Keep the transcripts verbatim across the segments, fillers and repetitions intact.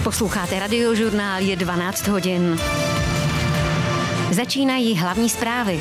Posloucháte Radiožurnál, je dvanáct hodin. Začínají hlavní zprávy.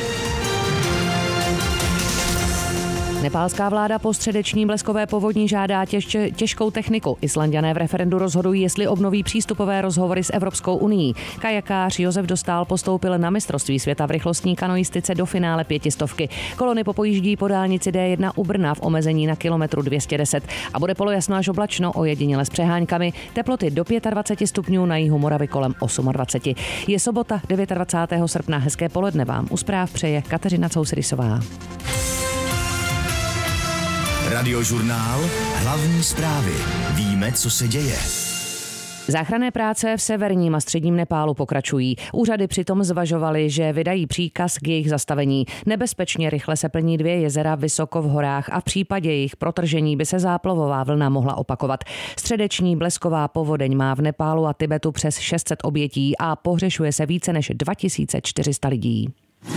Nepálská vláda po středeční bleskové povodní žádá těž, těžkou techniku. Islanďané v referendu rozhodují, jestli obnoví přístupové rozhovory s Evropskou unií. Kajakář Josef Dostál postoupil na mistrovství světa v rychlostní kanoistice do finále pětistovky. Kolony popojíždí po dálnici D jedna u Brna v omezení na kilometru dvě stě deset a bude polojasno až oblačno, ojediněle s přeháňkami. Teploty do dvacet pět stupňů, na jihu Moravy kolem dvacet osm. Je sobota dvacátého devátého srpna. Hezké poledne vám u zpráv přeje Kateřina Cousedisová. Radiožurnál, hlavní zprávy. Víme, co se děje. Záchranné práce v severním a středním Nepálu pokračují. Úřady přitom zvažovaly, že vydají příkaz k jejich zastavení. Nebezpečně rychle se plní dvě jezera vysoko v horách a v případě jejich protržení by se záplavová vlna mohla opakovat. Středeční blesková povodeň má v Nepálu a Tibetu přes šest set obětí a pohřešuje se více než dva tisíce čtyři sta lidí.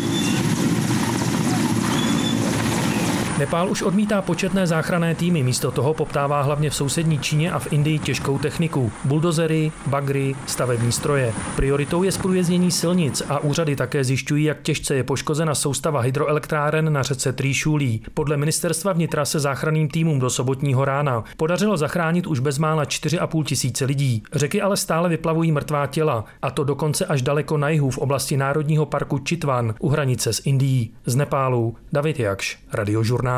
Nepál už odmítá početné záchranné týmy, místo toho poptává hlavně v sousední Číně a v Indii těžkou techniku. Buldozery, bagry, stavební stroje. Prioritou je zprůjezdnění silnic a úřady také zjišťují, jak těžce je poškozena soustava hydroelektráren na řece Trýšulí. Podle ministerstva vnitra se záchranným týmům do sobotního rána podařilo zachránit už bezmála čtyři a půl tisíce lidí. Řeky ale stále vyplavují mrtvá těla, a to dokonce až daleko na jihu v oblasti národního parku Čitvan u hranice s Indií. Z Nepálu David Jakš, Radiožurnál.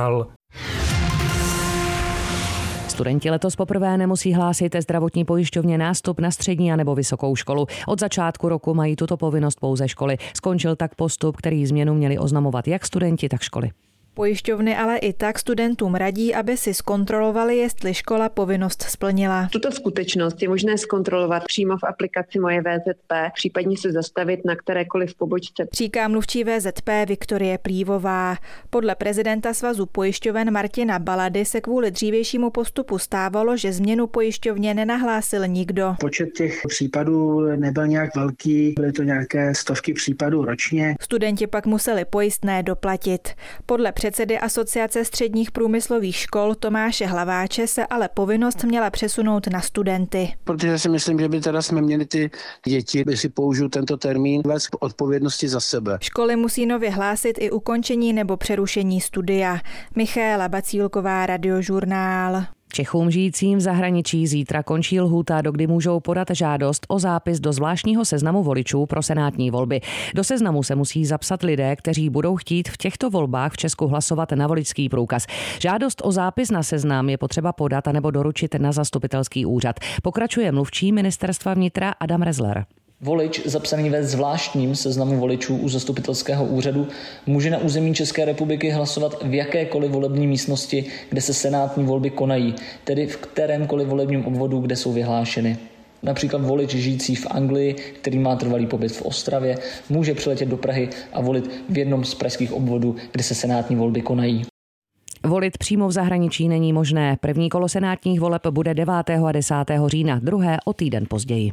Studenti letos poprvé nemusí hlásit zdravotní pojišťovně nástup na střední a nebo vysokou školu. Od začátku roku mají tuto povinnost pouze školy. Skončil tak postup, který změnu měli oznamovat jak studenti, tak školy. Pojišťovny ale i tak studentům radí, aby si zkontrolovali, jestli škola povinnost splnila. Tuto skutečnost je možné zkontrolovat přímo v aplikaci Moje V Z P, případně se zastavit na kterékoliv pobočce. Říká mluvčí V Z P Viktorie Plívová. Podle prezidenta Svazu pojišťoven Martina Balady se kvůli dřívějšímu postupu stávalo, že změnu pojišťovně nenahlásil nikdo. Počet těch případů nebyl nějak velký, byly to nějaké stovky případů ročně. Studenti pak museli pojistné doplatit. Podle předsedy Asociace středních průmyslových škol Tomáše Hlaváče se ale povinnost měla přesunout na studenty. Protože si myslím, že by teda jsme měli ty děti, by si použiju tento termín, vést k odpovědnosti za sebe. Školy musí nově hlásit i ukončení nebo přerušení studia. Michaela Bacílková, Radiožurnál. Čechům žijícím v zahraničí zítra končí lhůta, dokdy můžou podat žádost o zápis do zvláštního seznamu voličů pro senátní volby. Do seznamu se musí zapsat lidé, kteří budou chtít v těchto volbách v Česku hlasovat na voličský průkaz. Žádost o zápis na seznam je potřeba podat anebo doručit na zastupitelský úřad. Pokračuje mluvčí ministerstva vnitra Adam Rezler. Volič zapsaný ve zvláštním seznamu voličů u zastupitelského úřadu může na území České republiky hlasovat v jakékoliv volební místnosti, kde se senátní volby konají, tedy v kterémkoliv volebním obvodu, kde jsou vyhlášeny. Například volič žijící v Anglii, který má trvalý pobyt v Ostravě, může přiletět do Prahy a volit v jednom z pražských obvodů, kde se senátní volby konají. Volit přímo v zahraničí není možné. První kolo senátních voleb bude devátého a desátého října, druhé o týden později.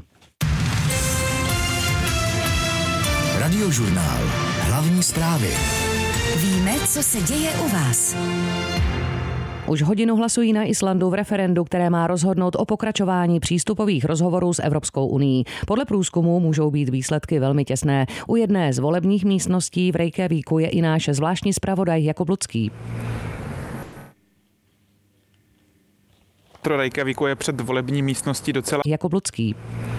Radiožurnál. Hlavní zprávy. Víme, co se děje u vás. Už hodinu hlasují na Islandu v referendu, které má rozhodnout o pokračování přístupových rozhovorů s Evropskou unií. Podle průzkumu můžou být výsledky velmi těsné. U jedné z volebních místností v Reykjavíku je i náš zvláštní zpravodaj Jakub Lucký. Pro Reykjavíku je před volební místností docela Jakub Lucký.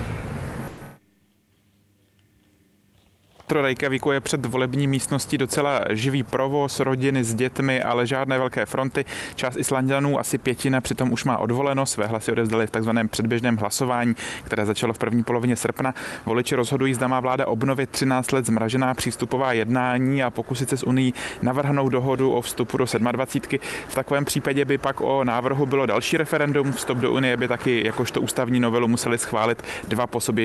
Pro Reykjavíku je před volební místností docela živý provoz, rodiny s dětmi, ale žádné velké fronty. Část Islanďanů, asi pětina, přitom už má odvoleno. Své hlasy odevzdali v takzvaném předběžném hlasování, které začalo v první polovině srpna. Voliči rozhodují, zda má vláda obnovit třináct let zmražená přístupová jednání a pokusit se s Unií navrhnout dohodu o vstupu do dvacítky sedm. V takovém případě by pak o návrhu bylo další referendum. Vstup do Unie by taky jakožto ústavní novelu museli schválit dva po sobě